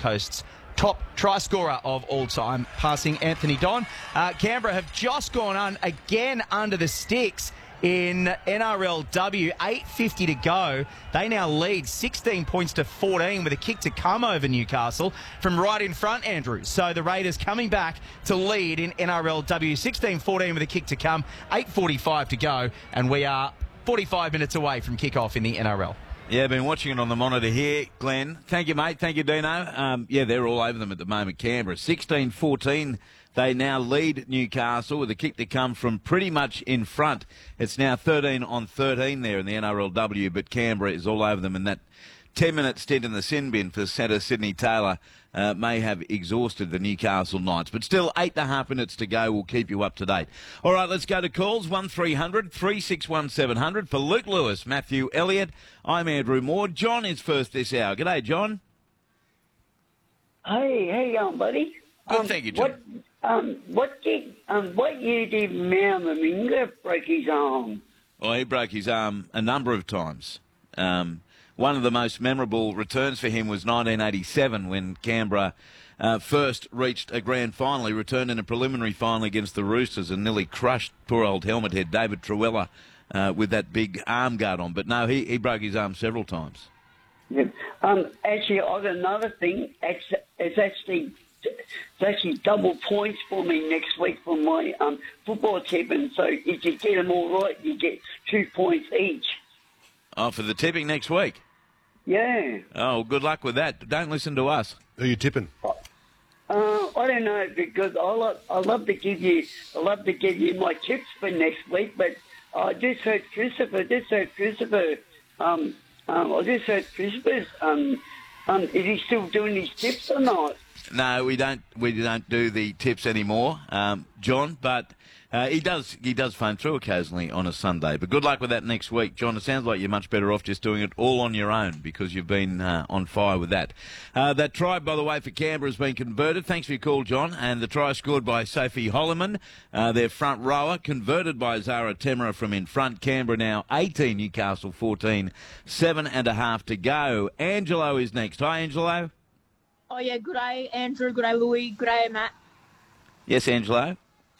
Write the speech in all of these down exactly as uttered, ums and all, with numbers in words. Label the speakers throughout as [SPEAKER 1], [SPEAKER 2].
[SPEAKER 1] Coast's top try scorer of all time, passing Anthony Don. Uh, Canberra have just gone on again under the sticks in N R L W. eight fifty to go. They now lead sixteen points to fourteen with a kick to come over Newcastle from right in front, Andrew. So the Raiders coming back to lead in N R L W. sixteen fourteen with a kick to come. eight forty-five to go. And we are forty-five minutes away from kickoff in the N R L.
[SPEAKER 2] Yeah, I've been watching it on the monitor here, Glenn. Thank you, mate. Thank you, Dino. Um, yeah, they're all over them at the moment, Canberra. sixteen fourteen, they now lead Newcastle with a kick to come from pretty much in front. It's now thirteen on thirteen there in the N R L W, but Canberra is all over them, and that ten-minute stint in the sin bin for centre Sydney Taylor uh, may have exhausted the Newcastle Knights. But still, eight and a half minutes to go. We'll keep you up to date. All right, let's go to calls. one three hundred, three six one, seven hundred. For Luke Lewis, Matthew Elliott, I'm Andrew Moore. John is first this hour. G'day, John.
[SPEAKER 3] Hey, how you going, buddy?
[SPEAKER 2] Good,
[SPEAKER 3] um,
[SPEAKER 2] thank you, John.
[SPEAKER 3] What, um, what, did, um, what year did Mal Meninga break his arm?
[SPEAKER 2] Well, he broke his arm a number of times. Um, one of the most memorable returns for him was nineteen eighty-seven when Canberra uh, first reached a grand final. He returned in a preliminary final against the Roosters and nearly crushed poor old helmet head David Truella uh, with that big arm guard on. But no, he, he broke his arm several times.
[SPEAKER 3] Yeah. Um, actually, I got another thing. It's, it's actually it's actually double points for me next week for my um, football tipping. So if you get them all right, you get two points each.
[SPEAKER 2] Oh, for the tipping next week?
[SPEAKER 3] Yeah.
[SPEAKER 2] Oh, good luck with that. Don't listen to us.
[SPEAKER 4] Who are you tipping?
[SPEAKER 3] Uh, I don't know, because I love, I love to give you I love to give you my tips for next week, but I just heard Christopher. Just heard Christopher. Um, um, I just heard Christopher's. Um, um, is he still doing his tips or not?
[SPEAKER 2] No, we don't. We don't do the tips anymore, um, John. But uh, he does. He does phone through occasionally on a Sunday. But good luck with that next week, John. It sounds like you're much better off just doing it all on your own because you've been uh, on fire with that. Uh, that try, by the way, for Canberra has been converted. Thanks for your call, John. And the try scored by Sophie Holloman, uh, their front rower, converted by Zara Temera from in front. Canberra now eighteen, Newcastle fourteen, seven and a half to go. Angelo is next. Hi, Angelo.
[SPEAKER 5] Oh, yeah, good day, Andrew. Good day, Louis. Good day, Matt.
[SPEAKER 2] Yes, Angelo.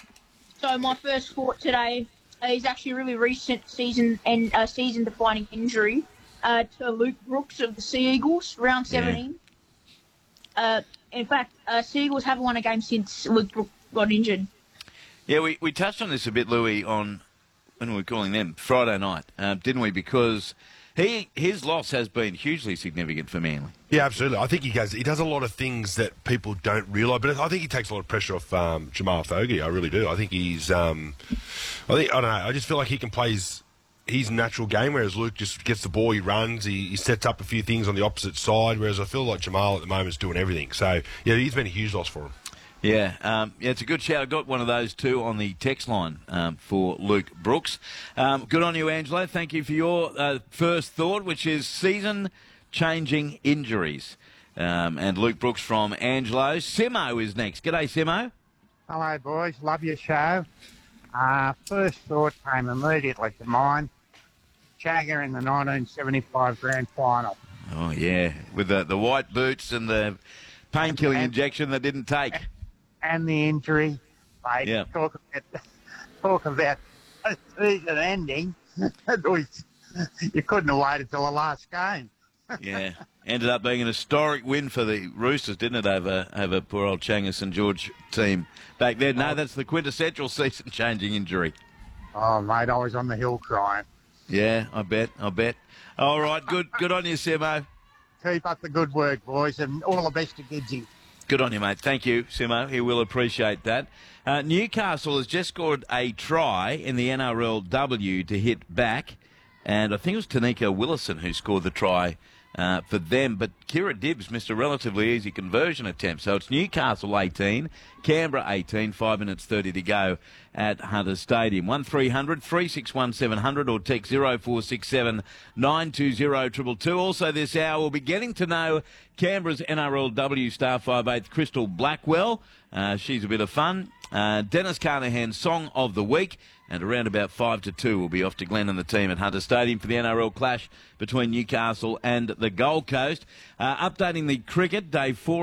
[SPEAKER 5] So my first sport today is actually a really recent season and uh, season-defining injury uh, to Luke Brooks of the Sea Eagles, round seventeen. Yeah. Uh, in fact, uh, Sea Eagles haven't won a game since Luke Brooks got injured.
[SPEAKER 2] Yeah, we, we touched on this a bit, Louis, on when we were calling them Friday night, uh, didn't we? Because he his loss has been hugely significant for Manly.
[SPEAKER 4] Yeah, absolutely. I think he does. He does a lot of things that people don't realise, but I think he takes a lot of pressure off um, Jamal Fogarty. I really do. I think he's. Um, I think I don't know. I just feel like he can play his, his natural game, whereas Luke just gets the ball, he runs, he, he sets up a few things on the opposite side. Whereas I feel like Jamal at the moment is doing everything. So yeah, he's been a huge loss for him.
[SPEAKER 2] Yeah, um, yeah, it's a good shout. I got one of those too on the text line um, for Luke Brooks. Um, good on you, Angelo. Thank you for your uh, first thought, which is season-changing injuries. Um, and Luke Brooks from Angelo. Simo is next. G'day, Simo.
[SPEAKER 6] Hello, boys. Love your show. Uh, first thought came immediately to mind. Jagger in the nineteen seventy-five grand final.
[SPEAKER 2] Oh, yeah, with the, the white boots and the painkilling injection that didn't take.
[SPEAKER 6] And the injury. Mate,
[SPEAKER 2] yeah.
[SPEAKER 6] Talk about, talk about a season ending. You couldn't have waited till the last game.
[SPEAKER 2] Yeah, ended up being an historic win for the Roosters, didn't it, over, over poor old Changa St George team back then. No, that's the quintessential season-changing injury.
[SPEAKER 6] Oh, mate, I was on the hill crying.
[SPEAKER 2] Yeah, I bet, I bet. All right, good good on you, Simo.
[SPEAKER 6] Keep up the good work, boys, and all the best to Gidgy.
[SPEAKER 2] Good on you, mate. Thank you, Simo. He will appreciate that. Uh, Newcastle has just scored a try in the N R L W to hit back, and I think it was Tanika Willison who scored the try uh, for them. But Kira Dibbs missed a relatively easy conversion attempt. So it's Newcastle eighteen, Canberra eighteen, five minutes thirty to go at Hunter Stadium. one three hundred, three six one, seven hundred or text zero four six seven, nine two zero, two two two. Also this hour we'll be getting to know Canberra's N R L W star five eighth Crystal Blackwell. Uh, she's a bit of fun. Uh, Dennis Carnahan's Song of the Week. And around about five to two, we'll be off to Glenn and the team at Hunter Stadium for the N R L clash between Newcastle and the Gold Coast. Uh, updating the cricket, day four.